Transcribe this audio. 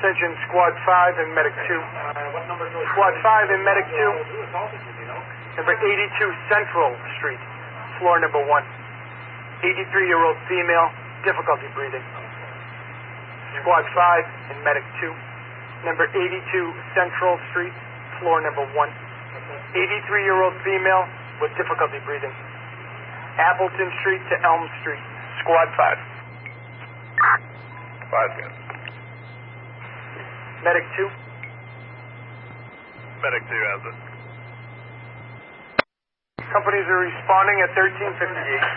Attention, Squad 5 and Medic 2. Squad 5 and Medic 2. Number 82 Central Street, floor number 1. 83-year-old female, difficulty breathing. Squad 5 and Medic 2. Number 82 Central Street, floor number 1. 83-year-old female with difficulty breathing. Appleton Street to Elm Street, Squad 5. 5 good. Medic 2. Medic 2 has it. Companies are responding at 1358.